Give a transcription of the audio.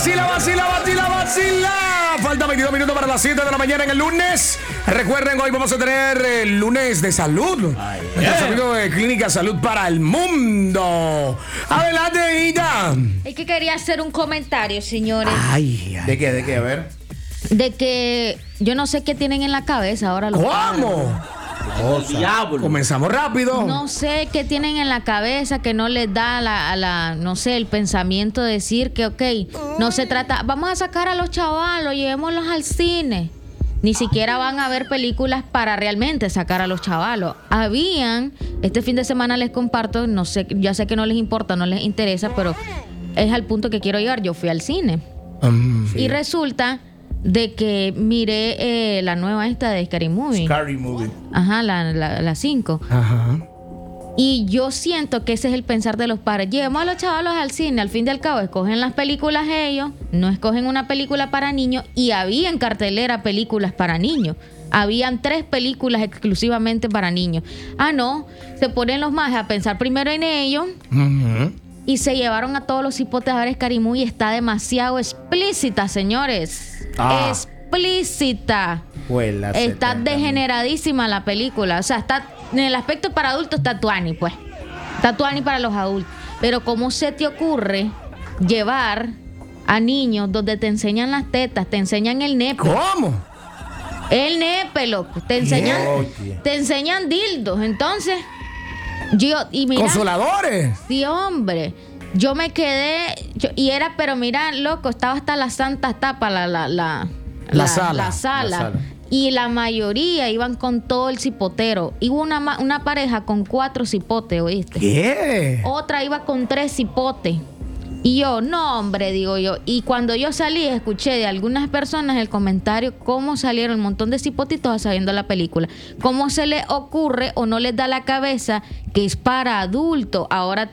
vacila. Falta 22 minutos para las 7 de la mañana en el lunes. Recuerden, hoy vamos a tener el lunes de salud. Nuestro amigo de Clínica Salud para el Mundo. Adelante, Ida. Es que quería hacer un comentario, señores. ¿De qué? A ver. De que yo no sé qué tienen en la cabeza ahora los ¿Cómo? Diablo. Comenzamos rápido. No sé qué tienen en la cabeza que no les da no sé, el pensamiento de decir que, ok, no se trata, vamos a sacar a los chavalos, llevémoslos al cine. Ni siquiera van a ver películas para realmente sacar a los chavalos. Este fin de semana les comparto, no sé, ya sé que no les importa, no les interesa, pero es al punto que quiero llegar. Yo fui al cine. Y resulta de que miré la nueva esta de Scary Movie. Scary Movie. Ajá, la 5. Ajá. Y yo siento que ese es el pensar de los padres. Llevemos a los chavalos al cine, al fin y al cabo escogen las películas ellos, no escogen una película para niños, y había en cartelera películas para niños. Habían 3 películas exclusivamente para niños. No, se ponen los más a pensar primero en ellos. Y se llevaron a todos los hipotes a ver Scary Movie. Está demasiado explícita, señores. Explícita. Está degeneradísima la película. O sea, está en el aspecto para adultos, está tuani, pues. Está tuani para los adultos. Pero ¿cómo se te ocurre llevar a niños donde te enseñan las tetas, te enseñan el nepe? ¿Cómo? El nepe, loco. Te enseñan dildos. Entonces, mira, ¿consoladores? Sí, hombre. Yo me quedé, pero mira, loco, estaba hasta la santa tapa, la sala. Y la mayoría iban con todo el cipotero. Hubo una pareja con 4 cipotes, ¿oíste? ¿Qué? Otra iba con 3 cipotes. Y yo, no, hombre, digo yo. Y cuando yo salí, escuché de algunas personas el comentario cómo salieron un montón de cipotitos sabiendo la película. Cómo se les ocurre o no les da la cabeza que es para adultos. Ahora